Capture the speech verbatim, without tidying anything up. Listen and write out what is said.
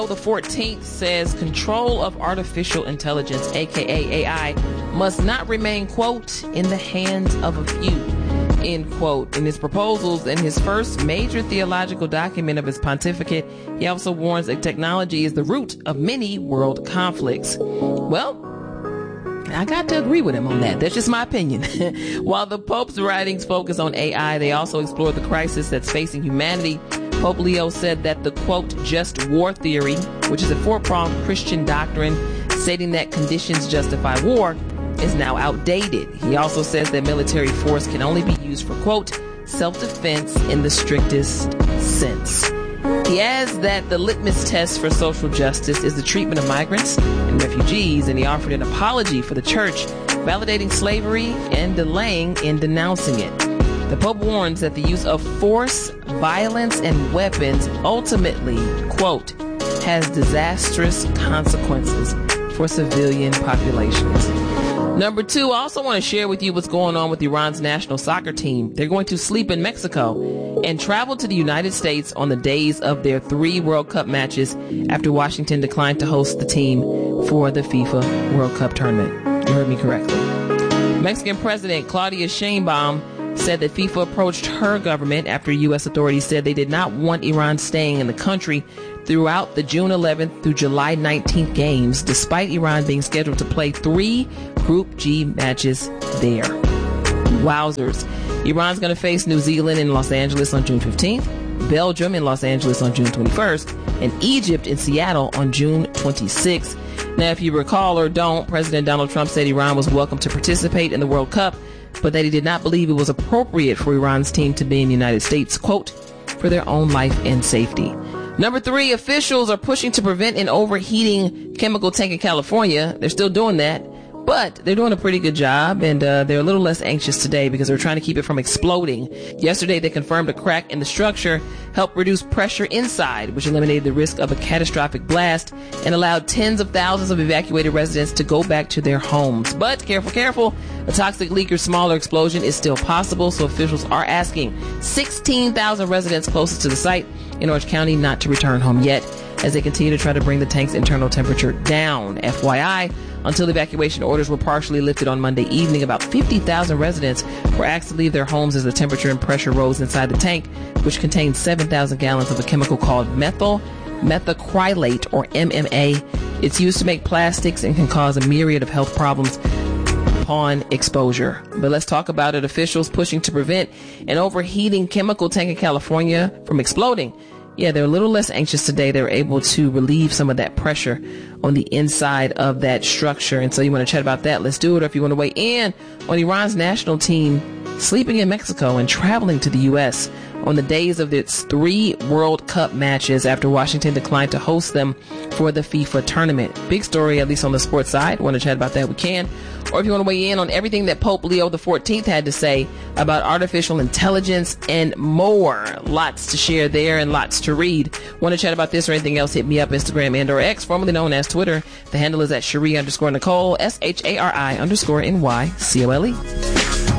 The fourteenth says control of artificial intelligence, aka A I, must not remain, quote, in the hands of a few, end quote. In his proposals in his first major theological document of his pontificate, he also warns that technology is the root of many world conflicts. Well, I got to agree with him on that. That's just my opinion. While the Pope's writings focus on A I, they also explore the crisis that's facing humanity. Pope Leo said that the, quote, just war theory, which is a four-pronged Christian doctrine stating that conditions justify war, is now outdated. He also says that military force can only be used for, quote, self-defense in the strictest sense. He adds that the litmus test for social justice is the treatment of migrants and refugees, and he offered an apology for the church, validating slavery and delaying in denouncing it. The Pope warns that the use of force, violence, and weapons ultimately, quote, has disastrous consequences for civilian populations. Number two, I also want to share with you what's going on with Iran's national soccer team. They're going to sleep in Mexico and travel to the United States on the days of their three World Cup matches after Washington declined to host the team for the FIFA World Cup tournament. You heard me correctly. Mexican President Claudia Sheinbaum said that FIFA approached her government after U S authorities said they did not want Iran staying in the country throughout the June eleventh through July nineteenth games, despite Iran being scheduled to play three Group G matches there. Wowzers. Iran's going to face New Zealand in Los Angeles on June fifteenth, Belgium in Los Angeles on June twenty-first, and Egypt in Seattle on June twenty-sixth. Now, if you recall or don't, President Donald Trump said Iran was welcome to participate in the World Cup, but that he did not believe it was appropriate for Iran's team to be in the United States, quote, for their own life and safety. Number three, officials are pushing to prevent an overheating chemical tank in California. They're still doing that, but they're doing a pretty good job, and uh, they're a little less anxious today because they're trying to keep it from exploding. Yesterday, they confirmed a crack in the structure helped reduce pressure inside, which eliminated the risk of a catastrophic blast and allowed tens of thousands of evacuated residents to go back to their homes. But careful, careful, a toxic leak or smaller explosion is still possible, so officials are asking sixteen thousand residents closest to the site in Orange County not to return home yet, as they continue to try to bring the tank's internal temperature down. F Y I, until the evacuation orders were partially lifted on Monday evening, about fifty thousand residents were asked to leave their homes as the temperature and pressure rose inside the tank, which contains seven thousand gallons of a chemical called methyl methacrylate, or M M A. It's used to make plastics and can cause a myriad of health problems upon exposure. But let's talk about it. Officials pushing to prevent an overheating chemical tank in California from exploding. Yeah, they're a little less anxious today. They were able to relieve some of that pressure on the inside of that structure. And so you want to chat about that? Let's do it. Or if you want to weigh in on Iran's national team sleeping in Mexico and traveling to the U S on the days of its three World Cup matches after Washington declined to host them for the FIFA tournament. Big story, at least on the sports side. Want to chat about that? We can. Or if you want to weigh in on everything that Pope Leo the fourteenth had to say about artificial intelligence and more. Lots to share there and lots to read. Want to chat about this or anything else? Hit me up, Instagram and or X, formerly known as Twitter. The handle is at Cherie underscore Nicole, S H A R I underscore N Y C O L E.